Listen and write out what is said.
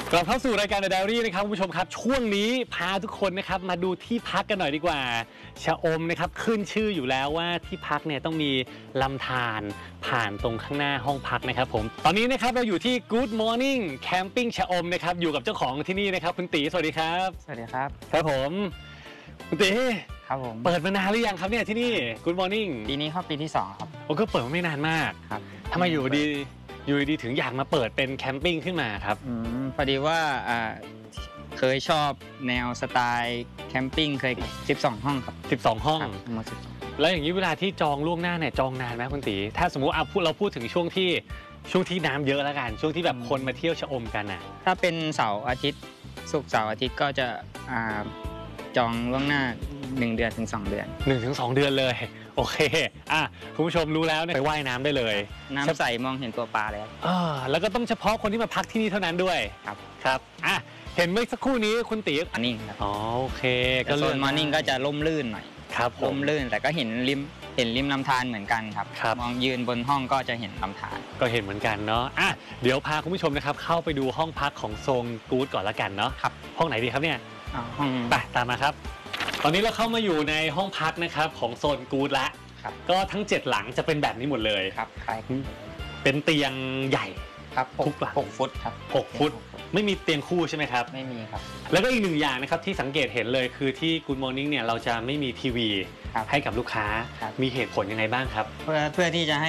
กลับเข้าสู่รายการ The Diary นะครับคุณผู้ชมครับช่วงนี้พาทุกคนนะครับมาดูที่พักกันหน่อยดีกว่าชะอมนะครับขึ้นชื่ออยู่แล้วว่าที่พักเนี่ยต้องมีลำธารผ่านตรงข้างหน้าห้องพักนะครับผมตอนนี้นะครับเราอยู่ที่ Good Morning Camping ชะอมนะครับอยู่กับเจ้าของที่นี่นะครับคุณตีสวัสดีครับสวัสดีครับครับผมคุณตีครับผมเปิดมานานหรือยังครับเนี่ยที่นี่ Good Morning ปีนี้เข้าปีที่2ครับโอ้ก็เปิดมาไม่นานมากครับทำไมอยู่ดีถึงอยากมาเปิดเป็นแคมปิ้งขึ้นมาครับพอดีว่าเคยชอบแนวสไตล์แคมปิ้งเคย12ห้องครับ 12ห้องทั้งหมด12 แล้วอย่างนี้เวลาที่จองล่วงหน้าเนี่ยจองนานไหมคุณตีถ้าสมมุติเราพูดถึงช่วงที่น้ำเยอะแล้วกันช่วงที่แบบคนมาเที่ยวชะอมกันน่ะถ้าเป็นเสาร์อาทิตย์ศุกร์เสาร์อาทิตย์ก็จะจองล่วงหน้า1 เดือนถึง2 เดือน 1 ถึง 2 เดือนเลยโอเคคุณผู้ชมรู้แล้วเนี่ยไปว่ายน้ำได้เลยน้ำใสมองเห็นตัวปลาเลยแล้วก็ต้องเฉพาะคนที่มาพักที่นี่เท่านั้นด้วยครับเห็นเมื่อสักครู่นี้คุณตีมอร์นิ่งครับโอเคก็โซนมอร์นิ่งก็จะร่มรื่นหน่อยครับร่มรื่นแต่ก็เห็นริมลำธารเหมือนกันครับมองยืนบนห้องก็จะเห็นลำธารก็เห็นเหมือนกันเนาะเดี๋ยวพาคุณผู้ชมนะครับเข้าไปดูห้องพักของโซนกู๊ดก่อนละกันเนาะครับห้องไหนดีครับเนี่ยห้องไปตามมาครับตอนนี้เราเข้ามาอยู่ในห้องพักนะครับของโซนกู๊ดละก็ทั้ง7หลังจะเป็นแบบนี้หมดเลยครับเป็นเตียงใหญ่ครับทุกหลัง 6 ฟุตครับ 6 ฟุตไม่มีเตียงคู่ใช่ไหมครับไม่มีครับแล้วก็อีก1อย่างนะครับที่สังเกตเห็นเลยคือที่ Good Morning เนี่ยเราจะไม่มีทีวีให้กับลูกค้ามีเหตุผลยังไงบ้างครับเพื่อที่จะให้